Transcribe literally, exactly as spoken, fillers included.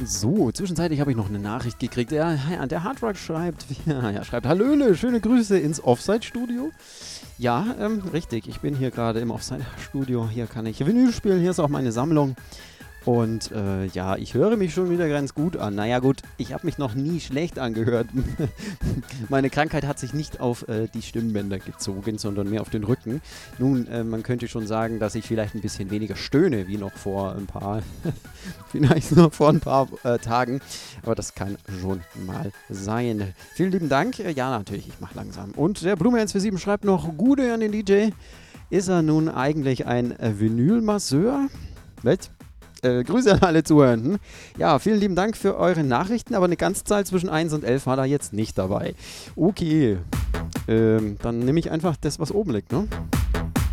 So, zwischenzeitlich habe ich noch eine Nachricht gekriegt. Der, ja, der Hardrock schreibt, ja, ja, schreibt, Hallöle, schöne Grüße ins Offside-Studio. Ja, ähm, richtig, ich bin hier gerade im Offside-Studio. Hier kann ich Vinyl spielen, hier ist auch meine Sammlung. Und äh, ja, ich höre mich schon wieder ganz gut an. Naja gut, ich habe mich noch nie schlecht angehört. Meine Krankheit hat sich nicht auf äh, die Stimmbänder gezogen, sondern mehr auf den Rücken. Nun, äh, man könnte schon sagen, dass ich vielleicht ein bisschen weniger stöhne, wie noch vor ein paar, vielleicht noch vor ein paar äh, Tagen. Aber das kann schon mal sein. Vielen lieben Dank. Äh, ja, natürlich, ich mache langsam. Und der Blume eins vier sieben schreibt noch, Gude an den D J. Ist er nun eigentlich ein äh, Vinylmasseur? Was? Äh, Grüße an alle Zuhörenden. Ja, vielen lieben Dank für eure Nachrichten, aber eine Ganzzahl zwischen eins und elf war da jetzt nicht dabei. Okay, ähm, dann nehme ich einfach das, was oben liegt, ne?